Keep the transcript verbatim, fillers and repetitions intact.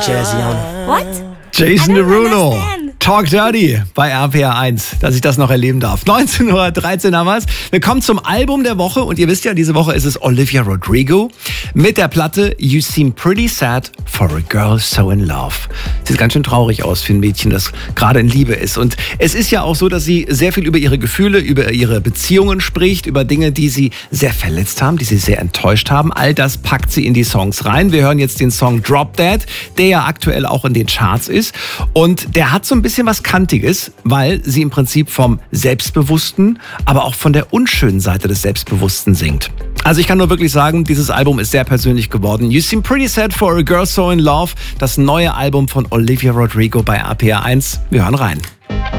jazzy on. What? Jason I don't Derulo. understand. Talk Dirty bei R P R eins, dass ich das noch erleben darf. neunzehn Uhr dreizehn haben wir's. Wir kommen zum Album der Woche und ihr wisst ja, diese Woche ist es Olivia Rodrigo mit der Platte You Seem Pretty Sad for a Girl So in Love. Sieht ganz schön traurig aus für ein Mädchen, das gerade in Liebe ist. Und es ist ja auch so, dass sie sehr viel über ihre Gefühle, über ihre Beziehungen spricht, über Dinge, die sie sehr verletzt haben, die sie sehr enttäuscht haben. All das packt sie in die Songs rein. Wir hören jetzt den Song Drop Dead, der ja aktuell auch in den Charts ist. Und der hat so ein bisschen was Kantiges, weil sie im Prinzip vom Selbstbewussten, aber auch von der unschönen Seite des Selbstbewussten singt. Also ich kann nur wirklich sagen, dieses Album ist sehr persönlich geworden. You Seem Pretty Sad for a Girl So in Love, das neue Album von Olivia Rodrigo bei R P R eins. Wir hören rein.